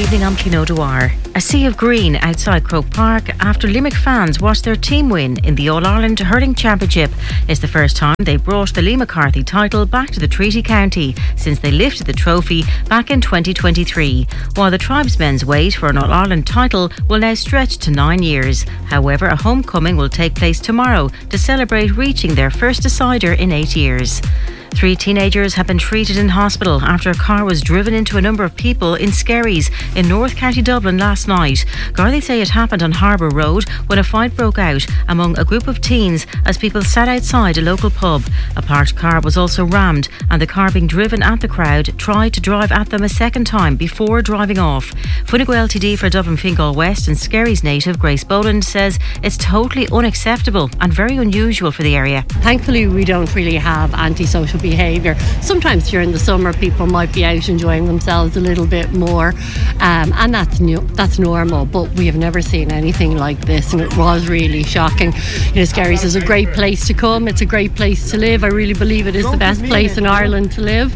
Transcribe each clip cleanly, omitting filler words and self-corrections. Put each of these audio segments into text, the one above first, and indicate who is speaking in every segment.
Speaker 1: evening, I'm Kino Dwyer. A sea of green outside Croke Park after Limerick fans watched their team win in the All-Ireland Hurling Championship. It's the first time they brought the Lee McCarthy title back to the Treaty County since they lifted the trophy back in 2023, while the tribesmen's wait for an All-Ireland title will now stretch to 9 years. However, a homecoming will take place tomorrow to celebrate reaching their first decider in 8 years. 3 teenagers have been treated in hospital after a car was driven into a number of people in Skerries in North County Dublin last night. Gardaí say it happened on Harbour Road when a fight broke out among a group of teens as people sat outside a local pub. A parked car was also rammed and the car being driven at the crowd tried to drive at them a second time before driving off. Funnigo LTD for Dublin Fingal West and Skerries native Grace Boland says it's totally unacceptable and very unusual for the area.
Speaker 2: Thankfully we don't really have antisocial behaviour. Sometimes during the summer people might be out enjoying themselves a little bit more, and that's normal, but we have never seen anything like this, and it was really shocking. Skerries is a great place to come, it's a great place to live. I really believe it is the best place in Ireland to live,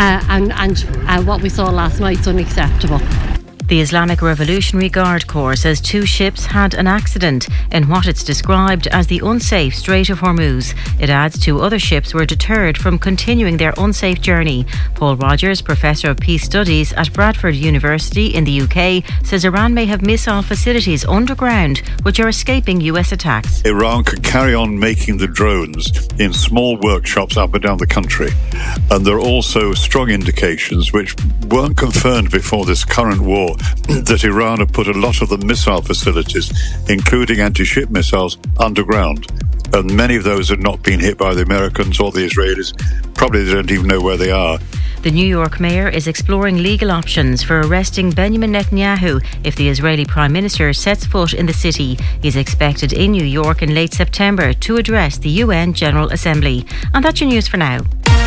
Speaker 2: and what we saw last night is unacceptable.
Speaker 1: The Islamic Revolutionary Guard Corps says 2 ships had an accident in what it's described as the unsafe Strait of Hormuz. It adds 2 other ships were deterred from continuing their unsafe journey. Paul Rogers, Professor of Peace Studies at Bradford University in the UK, says Iran may have missile facilities underground which are escaping US attacks.
Speaker 3: Iran could carry on making the drones in small workshops up and down the country. And there are also strong indications, which weren't confirmed before this current war, that Iran have put a lot of the missile facilities, including anti-ship missiles, underground. And many of those have not been hit by the Americans or the Israelis. Probably they don't even know where they are.
Speaker 1: The New York mayor is exploring legal options for arresting Benjamin Netanyahu if the Israeli Prime Minister sets foot in the city. He's expected in New York in late September to address the UN General Assembly. And that's your news for now.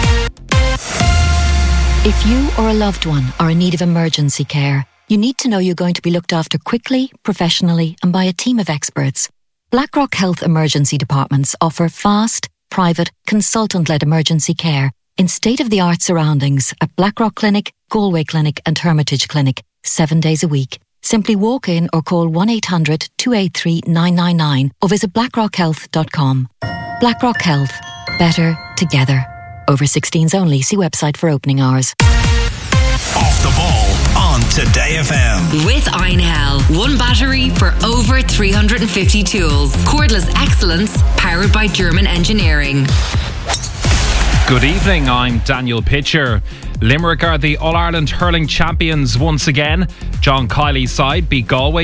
Speaker 4: If you or a loved one are in need of emergency care, you need to know you're going to be looked after quickly, professionally and by a team of experts. BlackRock Health Emergency Departments offer fast, private, consultant-led emergency care in state-of-the-art surroundings at BlackRock Clinic, Galway Clinic and Hermitage Clinic, 7 days a week. Simply walk in or call 1-800-283-999 or visit blackrockhealth.com. BlackRock Health. Better together. Over 16s only. See website for opening hours.
Speaker 5: Off the ball on Today FM.
Speaker 6: With Einhell. One battery for over 350 tools. Cordless excellence powered by German engineering.
Speaker 7: Good evening, I'm Daniel Pitcher. Limerick are the All-Ireland Hurling Champions once again. John Kiley's side beat Galway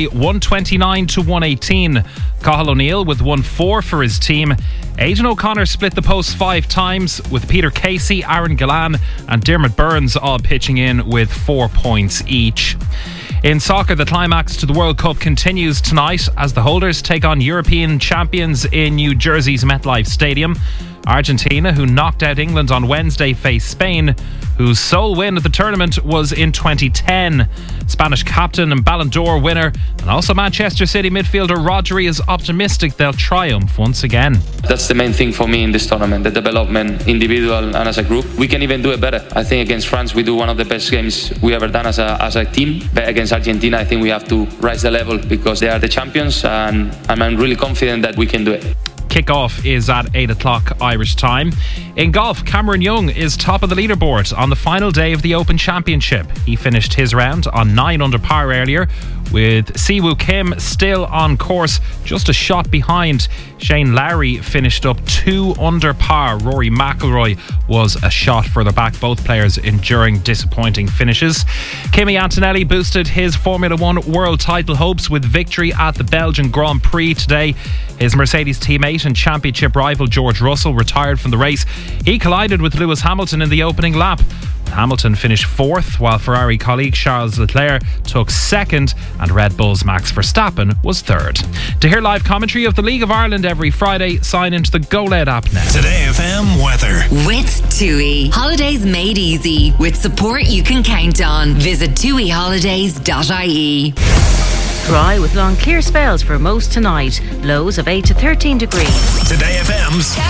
Speaker 7: 129-118. Cathal O'Neill with 1-4 for his team. Aidan O'Connor split the posts 5 times with Peter Casey, Aaron Gillan and Dermot Burns all pitching in with 4 points each. In soccer, the climax to the World Cup continues tonight as the holders take on European champions in New Jersey's MetLife Stadium. Argentina, who knocked out England on Wednesday, face Spain, whose sole win at the tournament was in 2010. Spanish captain and Ballon d'Or winner and also Manchester City midfielder Rodri is optimistic they'll triumph once again.
Speaker 8: That's the main thing for me in this tournament, the development, individual and as a group. We can even do it better. I think against France we do one of the best games we ever done as a team. But against Argentina I think we have to rise the level because they are the champions and I'm really confident that we can do it.
Speaker 7: Kickoff is at 8 o'clock Irish time. In golf, Cameron Young is top of the leaderboard on the final day of the Open Championship. He finished his round on 9 under par earlier, with Siwoo Kim still on course, just a shot behind. Shane Lowry finished up 2 under par. Rory McIlroy was a shot further back, both players enduring disappointing finishes. Kimi Antonelli boosted his Formula 1 world title hopes with victory at the Belgian Grand Prix today. His Mercedes teammate and championship rival George Russell retired from the race. He collided with Lewis Hamilton in the opening lap. Hamilton finished 4th, while Ferrari colleague Charles Leclerc took 2nd and Red Bull's Max Verstappen was 3rd. To hear live commentary of the League of Ireland every Friday, sign into the GoLed app now.
Speaker 5: Today FM weather.
Speaker 6: With TUI. Holidays made easy with support you can count on. Visit tuiholidays.ie.
Speaker 1: Dry with long clear spells for most tonight. Lows of 8 to 13 degrees.
Speaker 5: Today FM's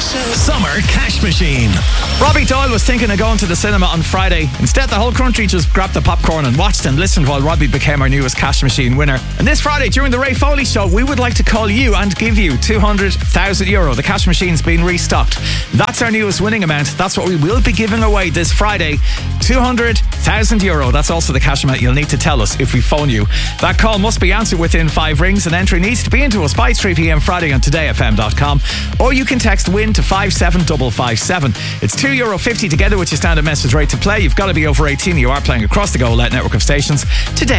Speaker 5: Summer Cash Machine.
Speaker 9: Robbie Doyle was thinking of going to the cinema on Friday. Instead, the whole country just grabbed the popcorn and watched and listened while Robbie became our newest Cash Machine winner. And this Friday, during the Ray Foley Show, we would like to call you and give you €200,000. The Cash Machine's been restocked. That's our newest winning amount. That's what we will be giving away this Friday. €200,000. That's also the cash amount you'll need to tell us if we phone you. That call must be answered within 5 rings, and entry needs to be into us by 3 p.m. Friday on todayfm.com, or you can text WIN to 57557. It's €2.50 together with your standard message rate to play. You've got to be over 18. You are playing across the Go Let network of stations. Today